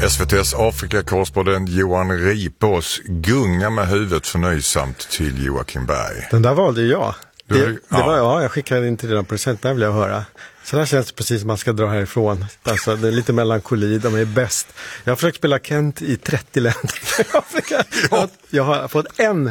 SVT:s Afrika-korrespondent Johan Ripås gungar med huvudet förnöjsamt till Joakim Berg. Den där valde jag. Det var, jag skickade in till den presenten, vill jag höra. Så där känns det precis som man ska dra härifrån. Alltså, det är lite melankoli, de är bäst. Jag har försökt spela Kent i 30 länder i Afrika. Jag har fått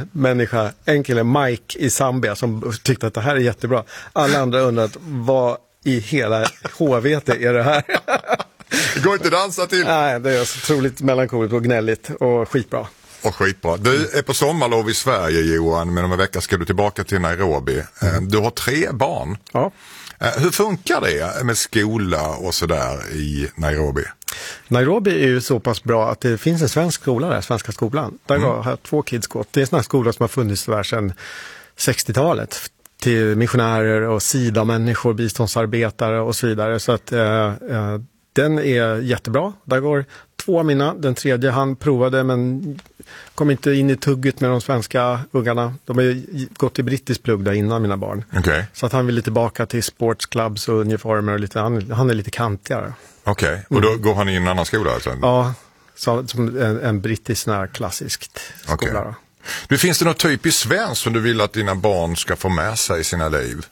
en kille, Mike i Zambia, som tyckte att det här är jättebra. Alla andra undrat, vad i hela HVT är det här? Det går inte dansa till. Nej, det är så otroligt melankoligt och gnälligt och skitbra. Och skitbra. Du är på sommarlov i Sverige, Johan, men om en vecka ska du tillbaka till Nairobi. Du har 3 barn. Ja. Hur funkar det med skola och sådär i Nairobi? Nairobi är ju så pass bra att det finns en svensk skola där, Svenska skolan. Där har 2 kids gått. Det är en sån här skola som har funnits där sedan 60-talet. Till missionärer och SIDA-människor, biståndsarbetare och så vidare. Så att den är jättebra. Där går 2 av mina. Den 3:e han provade men kom inte in i tugget med de svenska ungarna. De har ju gått i brittisk plugg där innan, mina barn. Okay. Så att han vill tillbaka till sportsclubs och uniformer och lite, han är lite kantigare. Okej, och då går han i en annan skola alltså? Ja, som en brittisk klassisk skola. Okay. Du, finns det något typiskt svenskt som du vill att dina barn ska få med sig i sina liv?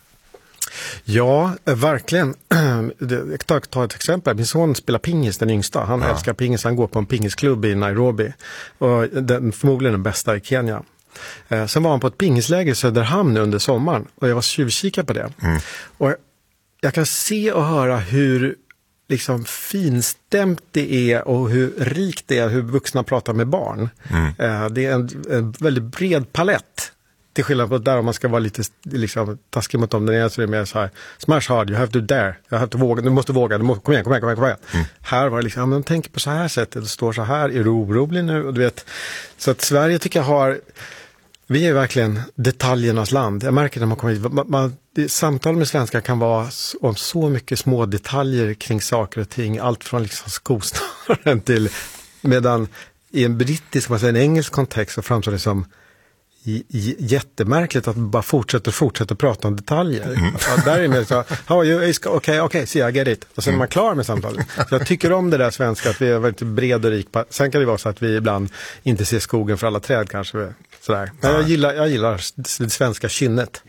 Ja, verkligen. Jag kan ta ett exempel. Min son spelar pingis, den yngsta. Han älskar pingis. Han går på en pingisklubb i Nairobi. Och förmodligen den bästa i Kenya. Sen var han på ett pingisläger i Söderhamn under sommaren. Och jag var tjuvkikad på det. Och jag kan se och höra hur liksom finstämt det är och hur rikt det är hur vuxna pratar med barn. Det är en väldigt bred palett. Till skillnad på där om man ska vara lite liksom, taskig mot dem. Så det är mer så här, smash hard, you have to dare. You have to våga, du måste våga, kom igen. Här var det liksom, men tänker på så här sättet, det står så här, är du orolig nu? Och du vet, så att Sverige tycker jag vi är verkligen detaljernas land. Jag märker när man kommer hit, samtal med svenskar kan vara om så mycket små detaljer kring saker och ting. Allt från liksom skosnören till, medan i en brittisk, en engelsk kontext så framstår det som jättemärkligt att man bara fortsätter prata om detaljer. Där är det så, how are you? Okay, see, I get it. Och sen är man klar med samtalet. Så jag tycker om det där svenska, att vi är väldigt bred och rik. Sen kan det vara så att vi ibland inte ser skogen för alla träd kanske. Sådär. Men jag gillar det svenska kynnet.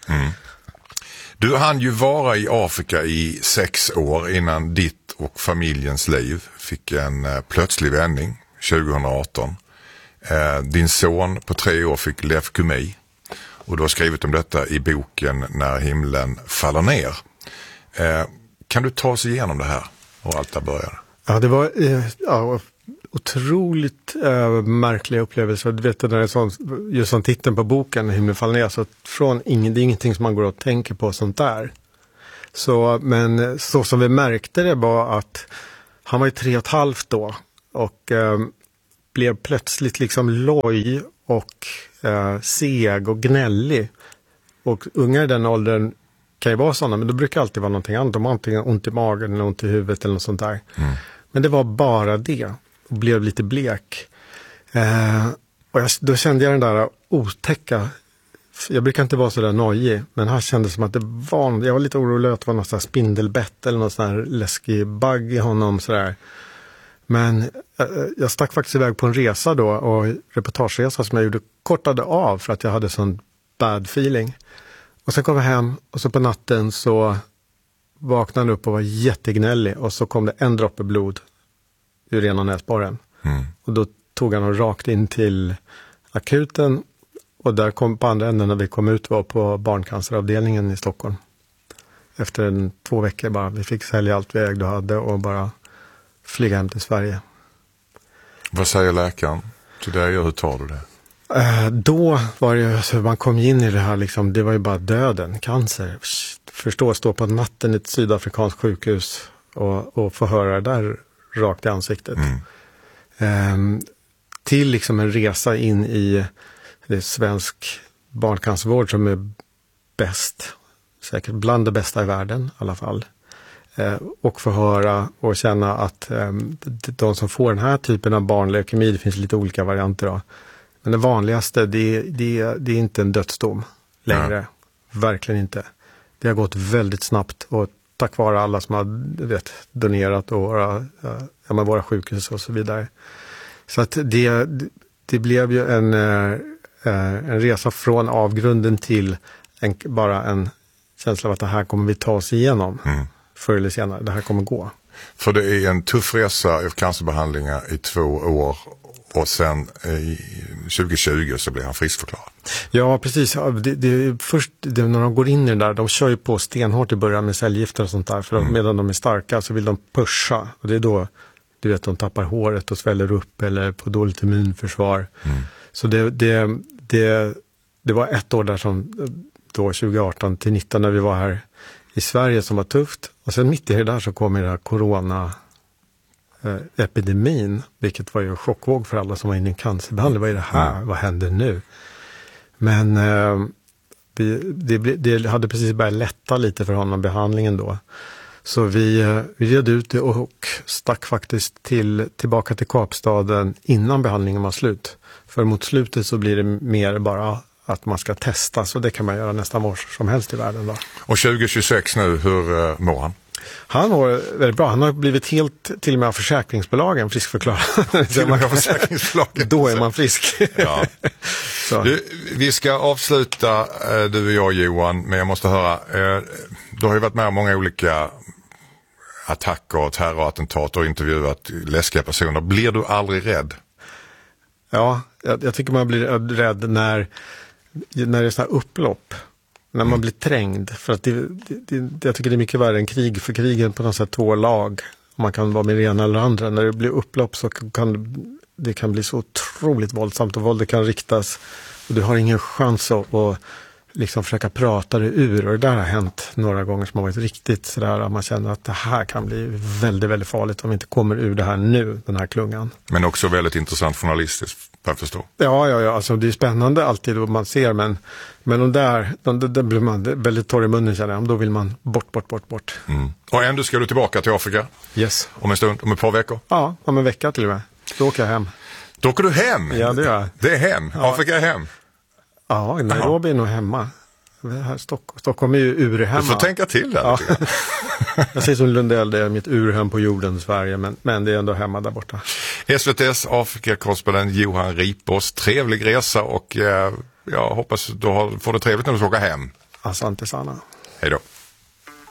Du hann ju vara i Afrika i 6 år innan ditt och familjens liv fick en plötslig vändning 2018. Din son på 3 år fick leukemi och du har skrivit om detta i boken När himlen faller ner. Kan du ta oss igenom det här och allt där började? Ja, det var otroligt märkliga upplevelser. Du vet, när det är sån, just som titeln på boken När himlen faller ner, så det är ingenting som man går och tänker på sånt där. Men så som vi märkte det var att han var ju 3,5 då och blev plötsligt liksom loj och seg och gnällig. Och unga i den åldern kan ju vara sådana, men det brukar alltid vara någonting annat. De har antingen ont i magen eller ont i huvudet eller något sånt där. Men det var bara det. Och blev lite blek. Och då kände jag den där otäcka. Jag brukar inte vara så där nojig, men här kändes som att jag var lite orolig att det var något sån här spindelbett eller något sån här läskig bugg i honom sådär. Men jag stack faktiskt iväg på en resa då, och reportageresa som jag gjorde kortade av för att jag hade sån bad feeling. Och sen kom jag hem och så på natten så vaknade han upp och var jättegnällig, och så kom det en droppe blod ur ena näsborren. Och då tog han och rakt in till akuten, och där kom på andra änden när vi kom ut var på barncanceravdelningen i Stockholm. Efter 2 veckor bara, vi fick sälja allt vi ägde och hade och bara flyga hem till Sverige. Vad säger läkaren till dig och hur tar du det? Då var det så man kom in i det här liksom, det var ju bara döden, cancer. Stå på natten i ett sydafrikanskt sjukhus och få höra det där rakt i ansiktet. Till liksom en resa in i det svensk barncancervård som är bäst, säkert bland det bästa i världen i alla fall. Och få höra och känna att de som får den här typen av barnleukemi, det finns lite olika varianter då. Men det vanligaste, det är inte en dödsdom längre. Verkligen inte. Det har gått väldigt snabbt, och tack vare alla som har donerat och våra sjukhus och så vidare. Så att det blev ju en resa från avgrunden till bara en känsla av att det här kommer vi ta oss igenom förr eller senare. Det här kommer gå. För det är en tuff resa i cancerbehandlingar i 2 år och sen i 2020 så blir han friskförklarad. Ja, precis. Först när de går in i det där, de kör ju på stenhårt i början med cellgifter och sånt där. För medan de är starka så vill de pusha. Och det är då, du vet, de tappar håret och sväller upp eller på dåligt immunförsvar. Så det var ett år där som då 2018 till 2019 när vi var här i Sverige som var tufft. Och sen mitt i det där så kom den här corona-epidemin, vilket var ju en chockvåg för alla som var inne i cancerbehandling. Vad är det här? Vad händer nu? Men det hade precis börjat lätta lite för honom, behandlingen då. Så vi red ut det och stack faktiskt tillbaka till Kapstaden innan behandlingen var slut. För mot slutet så blir det mer bara att man ska testa, så det kan man göra nästan var som helst i världen då. Och 2026 nu, hur mår han? Han mår väldigt bra. Han har blivit helt till och med av försäkringsbolagen friskförklarad. Till och med av försäkringsbolagen. Då är man frisk. Ja. Vi ska avsluta, du och jag Johan, men jag måste höra, du har ju varit med om många olika attacker och terrorattentat och intervjuat läskiga personer. Blir du aldrig rädd? Ja, jag tycker man blir rädd när det är så här upplopp. När man blir trängd. För att jag tycker det är mycket värre än krig. För krigen på något sätt 2 lag. Man kan vara med det ena eller andra. När det blir upplopp så kan det bli så otroligt våldsamt. Och våldet kan riktas. Och du har ingen chans att liksom försöka prata det ur. Och det där har hänt några gånger som har varit riktigt sådär. Att man känner att det här kan bli väldigt, väldigt farligt om vi inte kommer ur det här nu, den här klungan. Men också väldigt intressant journalistiskt, jag förstår. Ja, alltså det är spännande alltid vad man ser, men de där blir man väldigt torr i munnen, känner jag. Då vill man bort. Och ändå ska du tillbaka till Afrika? Yes. Om en stund, om ett par veckor? Ja, om en vecka till och med. Då åker jag hem. Då åker du hem? Ja, det gör jag. Det är hem? Ja. Afrika är hem? Ja, Nairobi är nog hemma. Här Stockholm är ju urhemma. Du får tänka till där. Ja. Jag säger som Lundell, det är mitt urhem på jorden, Sverige, men det är ändå hemma där borta. SVT:s Afrika-korrespondent Johan Ripås, trevlig resa och jag hoppas du får det trevligt när du ska åka hem. Asante sana. Hej då.